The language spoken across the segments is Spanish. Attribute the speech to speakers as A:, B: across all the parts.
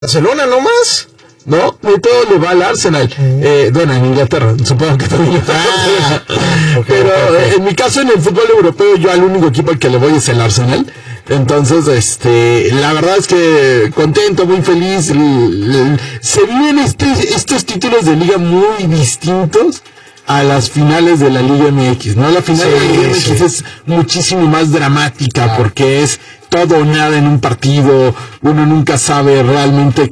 A: Barcelona nomás.
B: No, todo le va al Arsenal. Bueno, en Inglaterra, supongo que también. Pero en mi caso, en el fútbol europeo, yo al único equipo al que le voy es el Arsenal. Entonces, la verdad es que contento, muy feliz. Se viven estos títulos de liga muy distintos a las finales de la Liga MX, ¿no? La final de la Liga MX es muchísimo más dramática porque es todo o nada en un partido. Uno nunca sabe realmente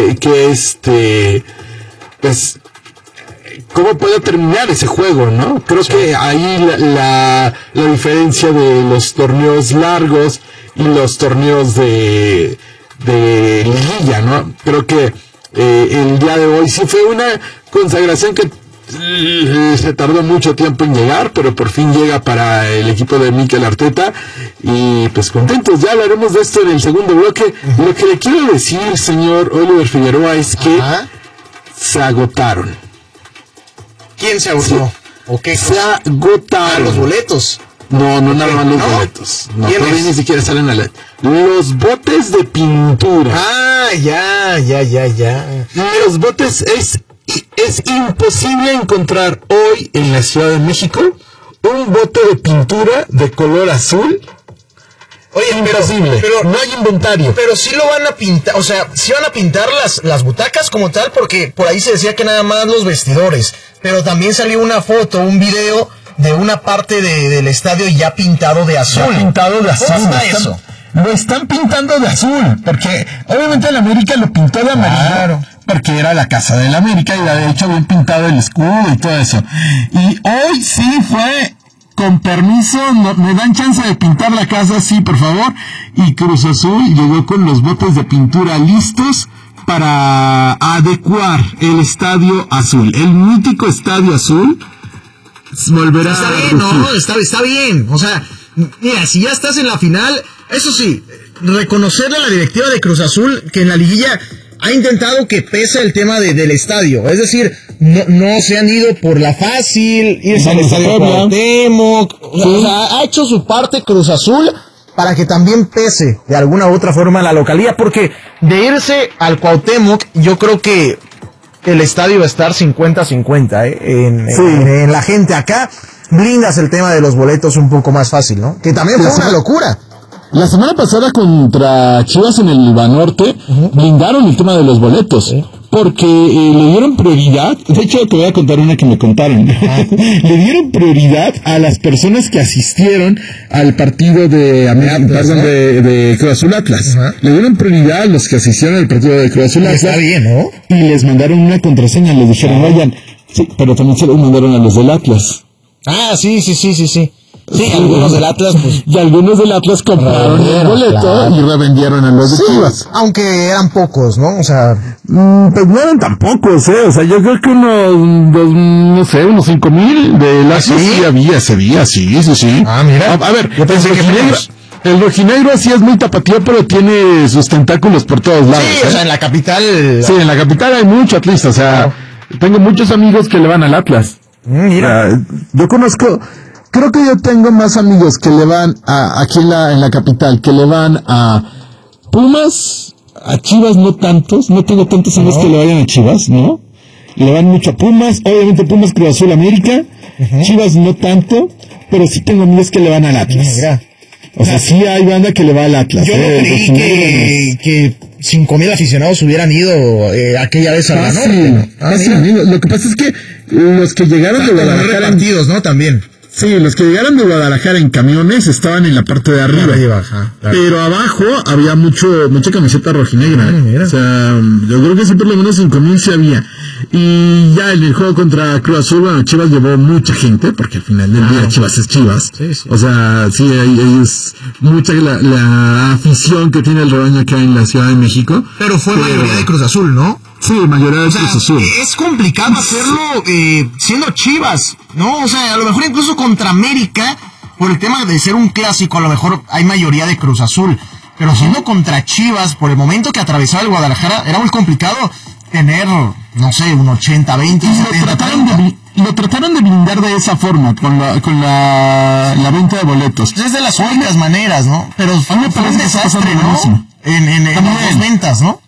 B: pues cómo puede terminar ese juego, ¿no? Creo que ahí la diferencia de los torneos largos y los torneos de liguilla, ¿no? Creo que el día de hoy sí fue una consagración que se tardó mucho tiempo en llegar, pero por fin llega para el equipo de Mikel Arteta y pues contentos. Ya hablaremos de esto en el segundo bloque. Lo que le quiero decir, señor Oliver Figueroa, es que se agotaron.
A: ¿Quién se agotó? ¿O qué?
B: Se agotaron
A: los boletos.
B: No, nada más los boletos. No, todavía ni siquiera salen a la... Los botes de pintura.
A: Ya.
B: Los botes es imposible encontrar hoy en la Ciudad de México un bote de pintura de color azul.
A: Oye,
B: imposible, pero no hay inventario.
A: Pero sí lo van a pintar, o sea, sí van a pintar las butacas como tal, porque por ahí se decía que nada más los vestidores, pero también salió una foto, un video de una parte del estadio ya pintado de azul.
B: Ya pintado de azul.
A: ¿Cómo está eso?
B: Lo están pintando de azul, porque obviamente el América lo pintó de amarillo, porque era la casa del América y de hecho habían pintado el escudo y todo eso. Y hoy sí fue, con permiso, me dan chance de pintar la casa, sí, por favor. Y Cruz Azul llegó con los botes de pintura listos para adecuar el estadio azul, el mítico estadio azul. Volverá
A: está bien, no, está bien. O sea, mira, si ya estás en la final, eso sí, reconocerle a la directiva de Cruz Azul que en la liguilla ha intentado que pese el tema del estadio. Es decir, no se han ido por la fácil, irse al estadio Cuauhtémoc. O sea, ha hecho su parte Cruz Azul para que también pese de alguna u otra forma la localidad, porque de irse al Cuauhtémoc, yo creo que el estadio va a estar 50-50, en la gente. Acá blindas el tema de los boletos un poco más fácil, ¿no? Que también fue una locura.
B: La semana pasada contra Chivas en el Banorte blindaron el tema de los boletos, porque le dieron prioridad. De hecho, te voy a contar una que me contaron. Le dieron prioridad a las personas que asistieron al partido de Cruz Azul Atlas. Le dieron prioridad a los que asistieron al partido de Cruz Azul Atlas.
A: Está bien, ¿no?
B: Y les mandaron una contraseña, les dijeron, vayan. Sí, pero también se lo mandaron a los del Atlas.
A: Sí. Sí, algunos del Atlas, pues.
B: Y algunos del Atlas compraron el boleto y revendieron a los de Chivas.
A: Aunque eran pocos, ¿no? O sea.
B: Pues no eran tan pocos, O sea, yo creo que unos 5,000 del Atlas sí había, se veía, sí.
A: Mira.
B: A ver, yo pensé que el rojinegro así es muy tapatío, pero tiene sus tentáculos por todos lados.
A: Sí, o sea, en la capital.
B: Sí, en la capital hay mucho atlista, o sea, tengo muchos amigos que le van al Atlas.
A: Mira.
B: Yo conozco. Creo que yo tengo más amigos que le van aquí en la capital, que le van a Pumas, a Chivas no tantos, no tengo tantos amigos que le vayan a Chivas, ¿no? Le van mucho a Pumas, obviamente Pumas, Cruz Azul, América, Chivas no tanto, pero sí tengo amigos que le van al Atlas.
A: Mira.
B: O sea, sí hay banda que le va al Atlas.
A: Yo no creí que 5,000 aficionados hubieran ido aquella vez al Banorte.
B: Lo que pasa es que los que llegaron de Guadalajara
A: partidos, ¿no? También.
B: Sí, los que llegaron de Guadalajara en camiones estaban en la parte de arriba.
A: Claro.
B: Pero abajo había mucha camiseta rojinegra. O sea, yo creo que sí, por lo menos 5,000 sí había. Y ya en el juego contra Cruz Azul, bueno, Chivas llevó mucha gente, porque al final del día Chivas es Chivas.
A: Sí.
B: O sea, sí, es mucha la afición que tiene el rebaño acá en la Ciudad de México.
A: Pero fue mayoría de Cruz Azul, ¿no?
B: Sí, mayoría de Cruz Azul.
A: Es complicado hacerlo siendo Chivas, ¿no? O sea, a lo mejor incluso contra América, por el tema de ser un clásico, a lo mejor hay mayoría de Cruz Azul. Pero siendo contra Chivas, por el momento que atravesaba el Guadalajara, era muy complicado tener, no sé, un 80-20.
B: Lo trataron de blindar de esa forma, con la venta de boletos.
A: Es de las únicas maneras, ¿no? Pero fue un desastre, ¿no? En las ventas, ¿no?